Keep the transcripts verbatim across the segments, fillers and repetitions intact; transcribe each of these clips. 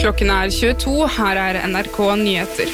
Klokken er tjueto, her er N R K Nyheter.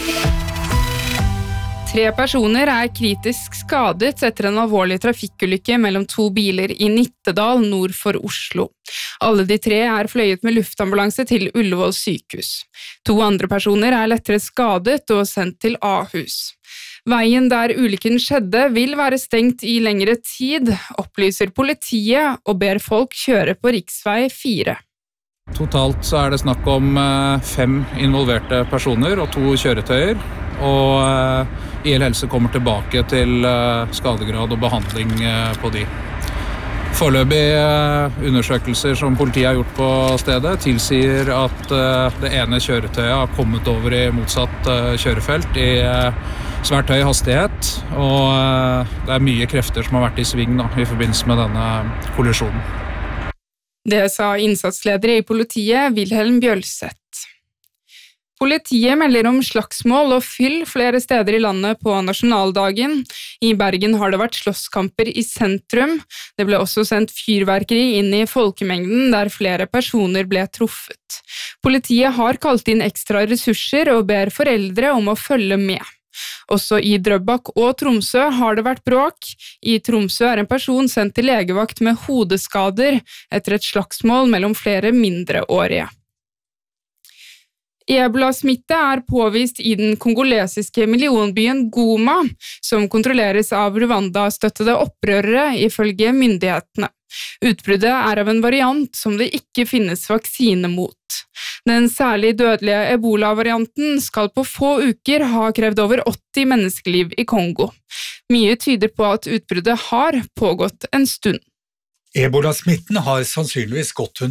Tre personer er kritisk skadet etter en alvorlig trafikkulykke mellom to biler i Nittedal nord for Oslo. Alle de tre er fløyet med luftambulanse til Ullevål sykehus. To andre personer er lettere skadet og sendt til Ahus. Veien der ulykken skjedde vil være stengt i lengre tid, opplyser politiet og ber folk kjøre på riksvei fire. Totalt så er det snakk om fem involverte personer og to kjøretøyer, og I L Helse kommer tilbake til skadegrad og behandling på de. Foreløpige undersøkelser som politiet har gjort på stedet tilsier at det ene kjøretøyet har kommet over I motsatt kjørefelt I svært høy hastighet, og det er mye krefter som har vært I sving da, I forbindelse med denne kollisjonen. Det sa innsatsleder I politiet, Wilhelm Bjølseth. Politiet melder om slagsmål og fyll flere steder I landet på nasjonaldagen. I Bergen har det vært slåsskamper I sentrum. Det ble også sendt fyrverkeri inn I folkemengden der flere personer ble truffet. Politiet har kalt inn ekstra ressurser og ber foreldre om å følge med. Også I Drøbak og Tromsø har det vært bråk. I Tromsø er en person sendt til legevakt med hodeskader etter et slagsmål mellom flere mindreårige. Ebola-smitte er påvist I den kongolesiske millionbyen Goma, som kontrolleres av Rwanda-støttede opprørere ifølge myndighetene. Utbruddet er av en variant som det ikke finnes vaksine mot. Den særlig dødelige Ebola-varianten skal på få uker ha krevd over åtti menneskeliv I Kongo. Mye tyder på at utbruddet har pågått en stund. Ebola-smitten har sannsynligvis gått under